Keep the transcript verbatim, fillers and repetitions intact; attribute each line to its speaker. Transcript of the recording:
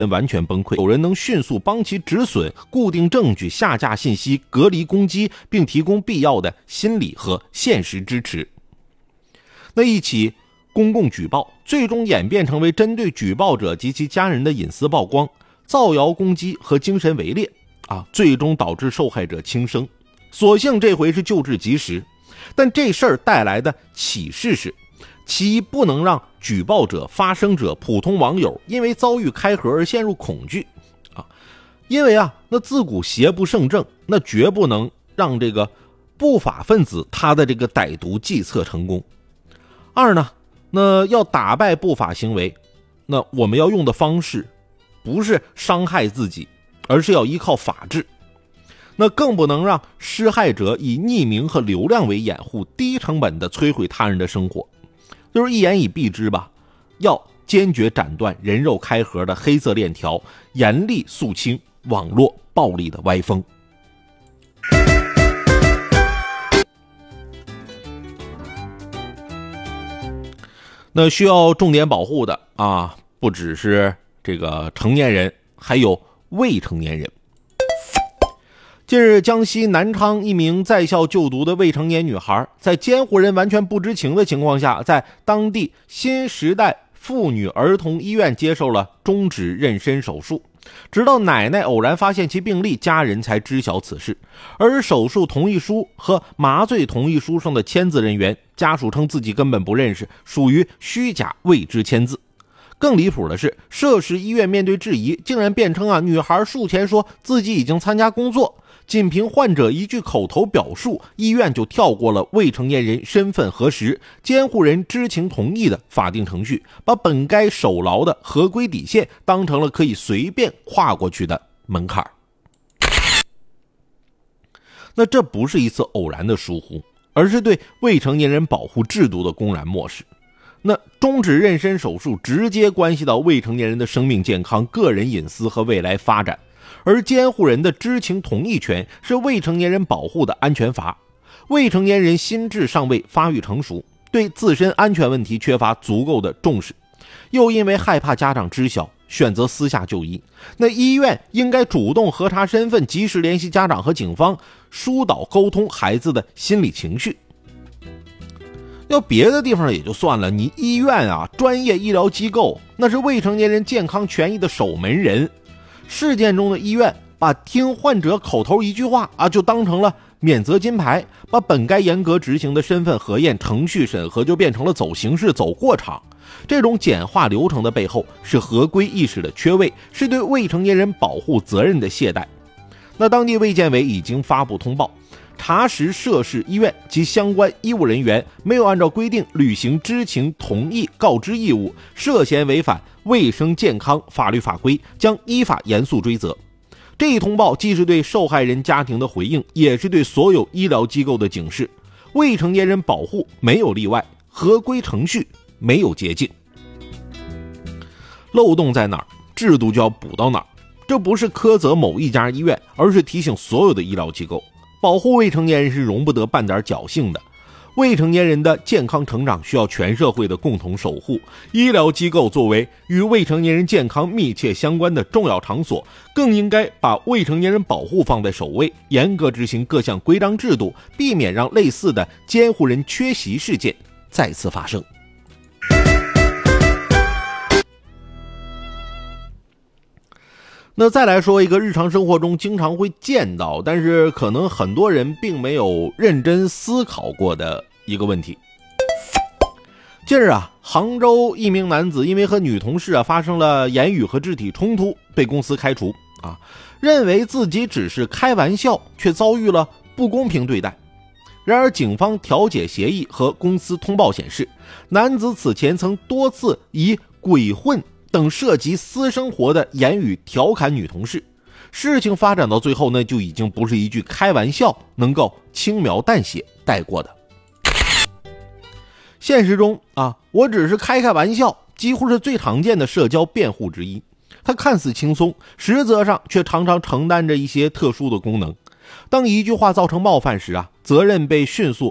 Speaker 1: 完全崩溃，有人能迅速帮其止损，固定证据，下架信息，隔离攻击，并提供必要的心理和现实支持。那一起公共举报最终演变成为针对举报者及其家人的隐私曝光、造谣攻击和精神围猎啊，最终导致受害者轻生。所幸这回是救治及时，但这事儿带来的启示是：其一，不能让举报者、发声者、普通网友因为遭遇开盒而陷入恐惧啊，因为啊，那自古邪不胜正，那绝不能让这个不法分子他的这个歹毒计策成功。二呢，那要打败不法行为，那我们要用的方式不是伤害自己，而是要依靠法治。那更不能让施害者以匿名和流量为掩护，低成本的摧毁他人的生活。就是一言以蔽之吧，要坚决斩断人肉开盒的黑色链条，严厉肃清网络暴力的歪风。那需要重点保护的啊，不只是这个成年人，还有未成年人。近日，江西南昌一名在校就读的未成年女孩，在监护人完全不知情的情况下，在当地新时代妇女儿童医院接受了中指妊娠手术。直到奶奶偶然发现其病历，家人才知晓此事。而手术同意书和麻醉同意书上的签字人员，家属称自己根本不认识，属于虚假未知签字。更离谱的是，涉事医院面对质疑，竟然辩称啊，女孩术前说自己已经参加工作，仅凭患者一句口头表述，医院就跳过了未成年人身份核实、监护人知情同意的法定程序，把本该守牢的合规底线当成了可以随便跨过去的门槛。那这不是一次偶然的疏忽，而是对未成年人保护制度的公然漠视。那中指妊娠手术直接关系到未成年人的生命健康、个人隐私和未来发展，而监护人的知情同意权是未成年人保护的安全阀。未成年人心智尚未发育成熟，对自身安全问题缺乏足够的重视，又因为害怕家长知晓，选择私下就医。那医院应该主动核查身份，及时联系家长和警方，疏导沟通孩子的心理情绪。要别的地方也就算了，你医院啊，专业医疗机构，那是未成年人健康权益的守门人。事件中的医院把听患者口头一句话啊，就当成了免责金牌，把本该严格执行的身份核验、程序审核就变成了走形式、走过场。这种简化流程的背后是合规意识的缺位，是对未成年人保护责任的懈怠。那当地卫健委已经发布通报，查实涉事医院及相关医务人员没有按照规定履行知情同意告知义务，涉嫌违反卫生健康法律法规，将依法严肃追责。这一通报既是对受害人家庭的回应，也是对所有医疗机构的警示。未成年人保护没有例外，合规程序没有捷径。漏洞在哪儿，制度就要补到哪儿。这不是苛责某一家医院，而是提醒所有的医疗机构，保护未成年人是容不得半点侥幸的。未成年人的健康成长需要全社会的共同守护，医疗机构作为与未成年人健康密切相关的重要场所，更应该把未成年人保护放在首位，严格执行各项规章制度，避免让类似的监护人缺席事件再次发生。那再来说一个日常生活中经常会见到，但是可能很多人并没有认真思考过的一个问题。近日啊，杭州一名男子因为和女同事啊发生了言语和肢体冲突，被公司开除啊，认为自己只是开玩笑，却遭遇了不公平对待。然而警方调解协议和公司通报显示，男子此前曾多次以鬼混等涉及私生活的言语调侃女同事，事情发展到最后呢，就已经不是一句开玩笑能够轻描淡写带过的。现实中啊，我只是开开玩笑，几乎是最常见的社交辩护之一。它看似轻松，实则上却常常承担着一些特殊的功能。当一句话造成冒犯时啊，责任被迅速